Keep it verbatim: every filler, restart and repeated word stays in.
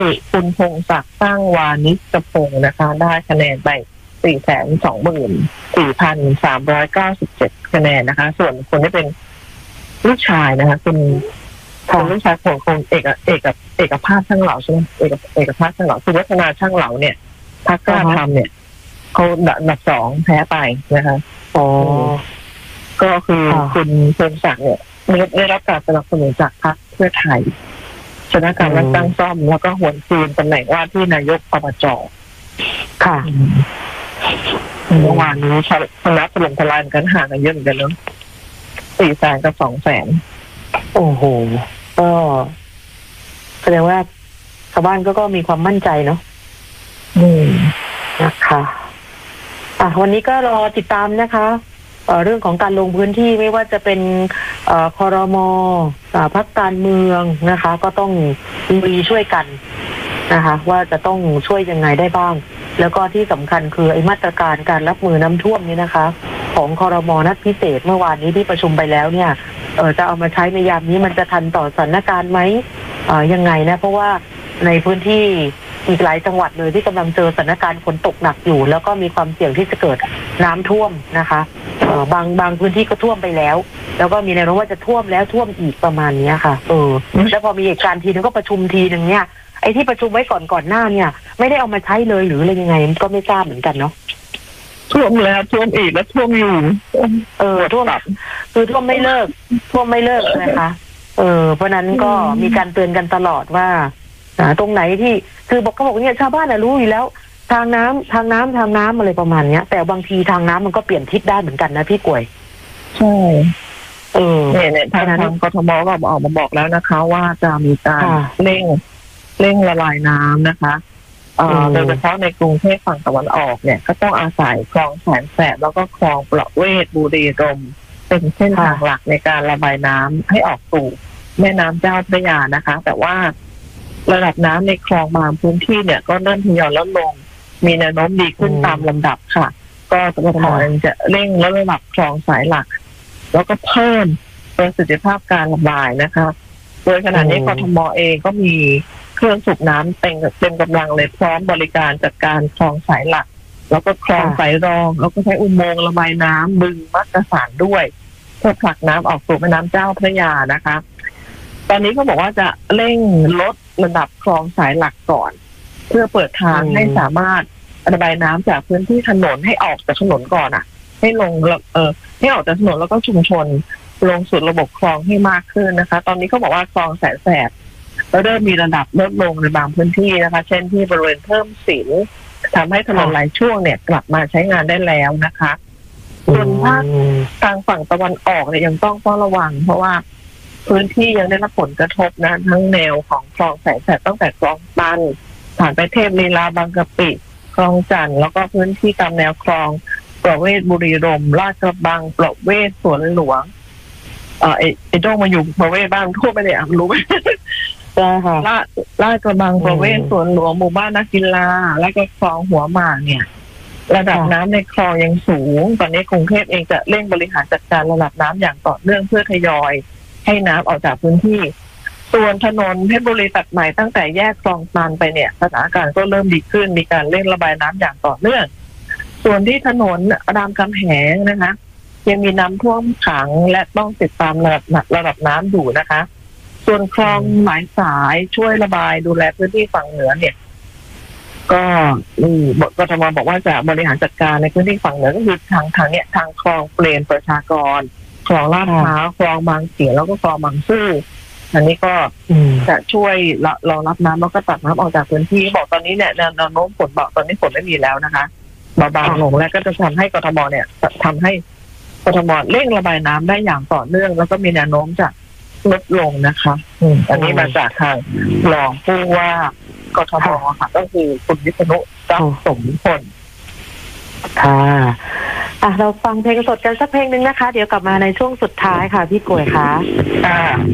คุณพงศักดิ์สร้างวานิชพงศ์นะคะได้คะแนนไป สี่แสนสองหมื่นสี่พันสามร้อยเก้าสิบเจ็ด คะแนนนะคะส่วนคนที่เป็นลูกชายนะคะคุณคนลูกชายของคนเอกเอกเอกภาพช่างเหลาใช่ไหมเอกเอกภาพช่างเหลาคือวัฒนาช่างเหลาเนี่ยพรรคกล้าทำเนี่ยเขาอันดับสองแพ้ไปนะคะอ๋อก็คือคุณพงศักดิ์เนี่ยได้รับการสนับสนุนจากพรรคเพื่อไทยชนะการเลือกตั้งซ่อมแล้วก็หวนคืนตำแหน่งว่าที่นายกอบจ.ค่ะเมื่อวานนี้ชนะถล่มทลายกันห่างกันเยอะเหมือนกันเนาะสี่แสนกับสองแสนโอ้โหก็แสดงว่าชาวบ้านก็ก็มีความมั่นใจเนาะอืมนะคะอ่ะวันนี้ก็รอติดตามนะคะเอ่อเรื่องของการลงพื้นที่ไม่ว่าจะเป็นเอ่อครม.อ่าพรรคการเมืองนะคะ ก็ต้องมีช่วยกันนะคะว่าจะต้องช่วยยังไงได้บ้างแล้วก็ที่สำคัญคือไอ้มาตรการการรับมือน้ำท่วมนี้นะคะของครม.นัดพิเศษเมื่อวานนี้ที่ประชุมไปแล้วเนี่ยเออจะเอามาใช้ในยามนี้มันจะทันต่อสถานการณ์ไหมเอ่อยังไงนะเพราะว่าในพื้นที่อีกหลายจังหวัดเลยที่กำลังเจอสถานการณ์ฝนตกหนักอยู่แล้วก็มีความเสี่ยงที่จะเกิดน้ำท่วมนะคะเออบางบางพื้นที่ก็ท่วมไปแล้วแล้วก็มีแนวโน้มว่าจะท่วมแล้วท่วมอีกประมาณนี้ค่ะเออแล้วพอมีเหตุการณ์ทีนึงก็ประชุมทีนึงเนี่ยไอ้ที่ประชุมไว้ก่อนก่อนหน้าเนี่ยไม่ได้เอามาใช้เลยหรืออะไรยังไงก็ไม่ทราบเหมือนกันเนาะท่วมแล้วท่วมอีกแล้วท่วมอยู่เออท่วมคือท่วมไม่เลิกท่วมไม่เลิกนะคะเออเพราะนั้นก็มีการเตือนกันตลอดว่าตรงไหนที่คือบอกเขาบอกเนี่ยชาวบ้านน่ะรู้อยู่แล้วทางน้ำทางน้ำทางน้ำอะไรประมาณเนี้ยแต่บางทีทางน้ำมันก็เปลี่ยนทิศได้เหมือนกันนะพี่กวยใช่เออเนี่ยเนี่ยทางทางกทมก็ออกมาบอกแล้วนะคะว่าจะมีการเร่งเร่งละลายน้ำนะคะโดยเฉพาะในกรุงเทพฝั่งตะวันออกเนี่ยก็ต้องอาศัยคลองแสนแสบแล้วก็คลองประเวศบุรีรมย์เป็นเส้นทางหลักในการระบายน้ำให้ออกสู่แม่น้ำเจ้าพระยานะคะแต่ว่าระดับน้ำในคลองบางพื้นที่เนี่ยก็เริ่มทยอยลดลงมีแนวโน้มดีขึ้นตามลำดับค่ะก็กทมจะเร่งลดระดับคลองสายหลักแล้วก็เพิ่มประสิทธิภาพการระบายนะคะโดยขณะนี้กทมเองก็มีเครื่องสูบน้ำเต็มเต็มกำลังเลยพร้อมบริการจัดการคลองสายหลักแล้วก็คลองสายรองแล้วก็ใช้อุโมงค์ระบายน้ำบึงมักกะสันด้วยเพื่อผลักน้ำออกสู่แม่น้ำเจ้าพระยานะคะตอนนี้เขาบอกว่าจะเร่งลดระดับคลองสายหลักก่อนเพื่อเปิดทางให้สามารถระบายน้ำจากพื้นที่ถนนให้ออกจากถนนก่อนอ่ะให้ลงเอ่อให้ออกจากถนนแล้วก็ชุมชนลงสู่ระบบคลองให้มากขึ้นนะคะตอนนี้เขาบอกว่าคลองแสนแสบเริ่มมีระดับลดลงในบางพื้นที่นะคะเช่นที่บริเวณเพิ่มสินทำให้ถนนหลายช่วงเนี่ยกลับมาใช้งานได้แล้วนะคะส่วนภาคทางฝั่งตะวันออกเนี่ยยังต้องเฝ้าระวังเพราะว่าพื้นที่ยังได้รับผลกระทบนะทั้งแนวของคลองแสนแสบตั้งแต่คลองตันผ่านไปเทพลีลาบางกะปิคลองจันทร์แล้วก็พื้นที่ตามแนวคลองประเวศบุรีรมย์ลาดกระบังประเวศสวนหลวงเออไอ้โจ้มาอยู่ประเวศบ้างทั่วไปเลยอ่ะรู้ไหมใช่ค่ะลาดลาดกระบังประเวศสวนหลวงหมู่บ้านนักกีฬาและก็คลองหัวหมากเนี่ยระดับน้ำในคลองยังสูงตอนนี้กรุงเทพเองจะเร่งบริหารจัดการระดับน้ำอย่างต่อเนื่องเพื่อทยอยให้น้ำออกจากพื้นที่ส่วนถนนเพชรบุรีตัดใหม่ตั้งแต่แยกคลองตันไปเนี่ยสถานการณ์ก็เริ่มดีขึ้นมีการเร่งระบายน้ำอย่างต่อเนื่องส่วนที่ถนนรามคำแหงนะคะยังมีน้ำท่วมขังและต้องติดตามระดับระดับน้ำอยู่นะคะส่วนคลองหลายสายช่วยระบายดูแลพื้นที่ฝั่งเหนือเนี่ยก็กทมบอกว่าจะบริหารจัดการในพื้นที่ฝั่งเหนือก็คือทางทางเนี้ยทางคลองเปรมประชากรคลองลาดพร้าวคลองบางเสียแล้วก็คลองบางซื่ออันนี้ก็จะช่วยรองรับน้ำแล้วก็ตัดน้ำออกจากพื้นที่บอกตอนนี้เนี่ยแนวโน้มฝนบอกตอนนี้ฝนไม่มีแล้วนะคะเบาบางลงแล้วก็จะทำให้กทมเนี่ยทำให้กทมเร่งระบายน้ำได้อย่างต่อเนื่องแล้วก็มีแนวโน้มจะลดลงนะคะอันนี้มาจากทางรองผู้ว่ากทมค่ะก็คือคุณวิษณุทรัพย์สมพลค่ะอ่ะเราฟังเพลงสดกันสักเพลงนึงนะคะเดี๋ยวกลับมาในช่วงสุดท้ายค่ะพี่กวยค่ะ